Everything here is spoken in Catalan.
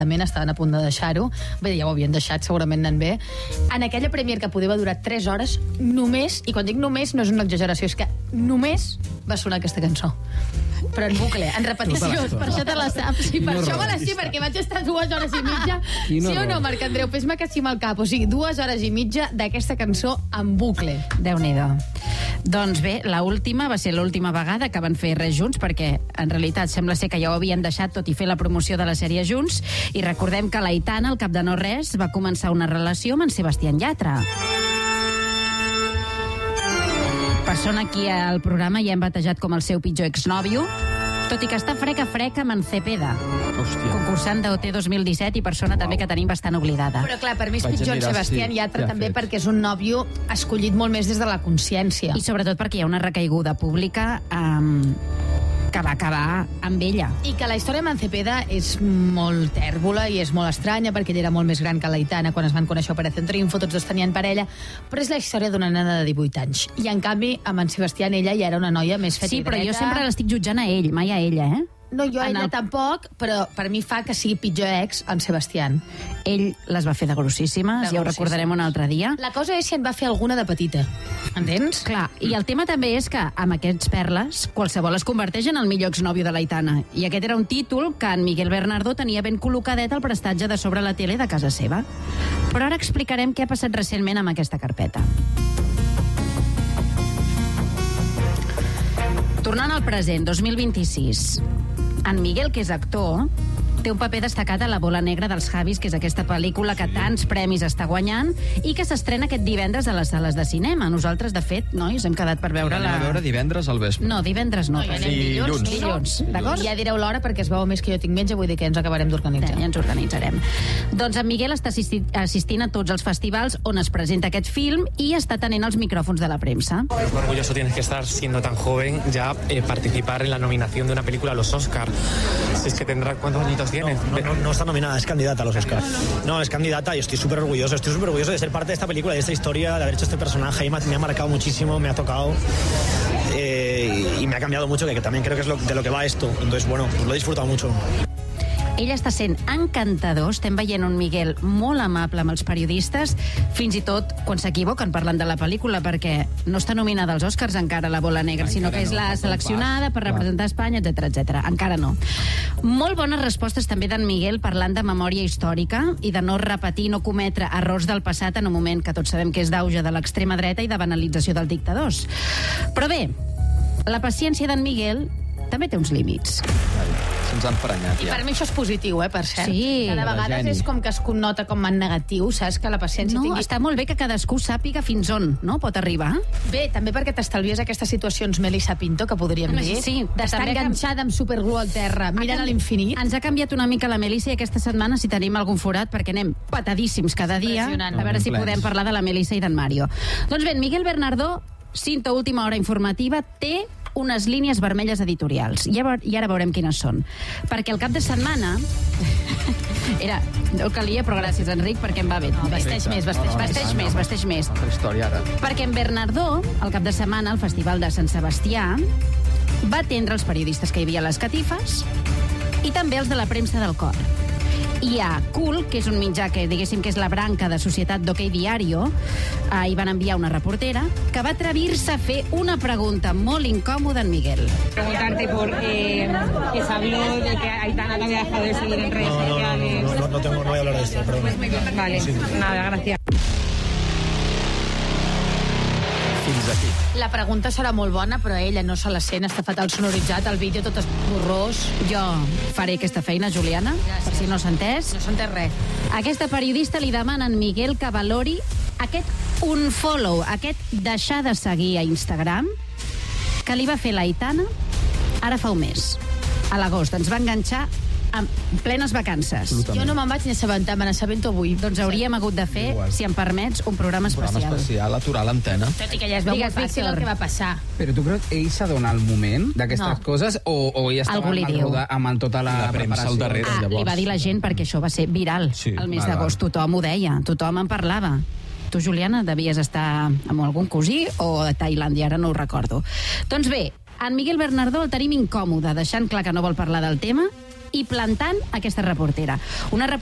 estaven a punt de deixar-ho. Bé, ja ho havien deixat, segurament anant bé. En aquella premier que podia durar 3 hores, només, i quan dic només no és una exageració, és que només va sonar aquesta cançó. Però en bucle, en repetició, per això te la saps. I per això me la sé, perquè vaig estar 2 hores i mitja. Sí o no, Marc Andreu? Fes-me que sí amb el cap. O sigui, 2 hores i mitja d'aquesta cançó en bucle. Déu-n'hi-do. Doncs bé, l'última va ser l'última vegada que van fer res junts, perquè en realitat sembla ser que ja ho havien deixat tot i fer la promoció de la sèrie junts, i recordem que l'Aitana, al cap de no res, va començar una relació amb en Sebastián Yatra. Persona aquí al programa ja hem batejat com el seu pitjor exnòvio, tot i que està freca amb en Cepeda. Hòstia. Concursant d'OT 2017 i persona també que tenim bastant oblidada. Però clar, per mi és pitjor en Sebastián Yatra també perquè és un nòvio escollit molt més des de la consciència. I sobretot perquè hi ha una recaiguda pública que va acabar amb ella. I que la història amb en Cepeda és molt tèrbola i és molt estranya perquè ell era molt més gran que l'Aitana quan es van conèixer per Operación Triunfo, tots dos tenien parella, però és la història d'una nena de 18 anys. I en canvi, amb en Sebastián ella ja era una noia més feta i dreta. Sí, però jo sempre l'estic jutjant a ell, mai a ella, No, jo a ella tampoc, però per mi fa que sigui pitjor ex en Sebastián. Ell les va fer de grossíssimes, ja ho recordarem un altre dia. La cosa és si en va fer alguna de petita, entens? Clar, i el tema també és que amb aquests perles qualsevol es converteix en el millor exnòvio de l'Aitana. I aquest era un títol que en Miguel Bernardó tenia ben col·locadet al prestatge de sobre la tele de casa seva. Però ara explicarem què ha passat recentment amb aquesta carpeta. Tornant al present, 2026, en Miguel, que és actor, té un paper destacat a La bola negra dels Javis, que és aquesta pel·lícula que tants premis està guanyant i que s'estrena aquest divendres a les sales de cinema. Nosaltres, de fet, nois, hem quedat per veure a veure divendres al vespre. No, divendres no. Dilluns. D'acord? Ja direu l'hora perquè es veu més que jo tinc metge, vull dir que ens acabarem d'organitzar. Ja ens organitzarem. Doncs en Miguel està assistint a tots els festivals on es presenta aquest film i està tenint els micròfons de la premsa. Orgulloso tienes que estar siendo tan joven ya participar en la nominación de una película a los Oscar. Si es que tendrá, ¿cuántos añitos tiene? No está nominada, es candidata a los Oscars. No, es candidata y estoy súper orgulloso de ser parte de esta película, de esta historia, de haber hecho este personaje. Y me ha marcado muchísimo, me ha tocado y me ha cambiado mucho, que también creo que es de lo que va esto. Entonces, bueno, pues lo he disfrutado mucho. Ell està sent encantador, estem veient un Miguel molt amable amb els periodistes, fins i tot quan s'equivoquen parlant de la pel·lícula, perquè no està nominada als Oscars encara La bola negra, sinó que és la seleccionada per representar Espanya, etc. Encara no. Molt bones respostes també d'en Miguel parlant de memòria històrica i de no repetir, no cometre errors del passat en un moment que tots sabem que és d'auge de l'extrema dreta i de banalització dels dictadors. Però bé, la paciència d'en Miguel també té uns límits. Se'ns han prenyat, ja. I per mi això és positiu, per cert. Sí. Que de vegades és com que es connota com en negatiu, saps? Que la paciència no, tingui... està molt bé que cadascú sàpiga fins on pot arribar. Bé, també perquè t'estalvies aquestes situacions Melissa Pinto, que podríem dir. Sí, d'estar enganxada amb superglue al terra, mirant a l'infinit. Ens ha canviat una mica la Melissa i aquesta setmana, si tenim algun forat, perquè anem patadíssims cada dia, a veure si podem parlar de la Melissa i d'en Mario. Doncs bé, Miguel Bernardó, cinta última hora informativa, té unes línies vermelles editorials. I ara veurem quines són. Perquè el cap de setmana... No calia, però gràcies, Enric, perquè em va bé. No, vesteix més. Història, ara. Perquè en Bernardó, el cap de setmana, al Festival de Sant Sebastià, va atendre els periodistes que hi havia a les catifes i també els de la premsa del cor. Hi ha Cool, que és un mitjà que diguéssim que és la branca de Societat d'Hockey Diario, hi van enviar una reportera que va atrevir-se a fer una pregunta molt incòmoda en Miguel. Preguntarte por que se habló de que Aitana te había dejado de seguir en redes sociales. No voy a hablar de esto, perdón. Vale, nada, gracias. Fins aquí. La pregunta serà molt bona, però ella no se la sent, està fatal sonoritzat, el vídeo tot és borrós. Jo faré aquesta feina, Juliana, per si no s'ha entès. No s'ha entès res. Aquesta periodista li demana a en Miguel que valori aquest unfollow, aquest deixar de seguir a Instagram, que li va fer l'Aitana ara fa un mes. A l'agost ens va enganxar en plenes vacances. Jo no me'n vaig ni assabentar, me n'assabento avui. Doncs hauríem hagut de fer, si em permets, un programa especial. Un programa especial, aturar l'antena. Tot i que ja es veu molt fàcil el que va passar. Però tu creus que ell s'adona el moment d'aquestes coses o ell estava amb tota la premsa al darrere, llavors? Li va dir la gent perquè això va ser viral. El mes d'agost tothom ho deia, tothom en parlava. Tu, Juliana, devies estar amb algun cosí o a Tailàndia, ara no ho recordo. Doncs bé, en Miguel Bernardó el tenim incòmode, deixant clar que no vol parlar del tema, i plantant aquesta reportera. Una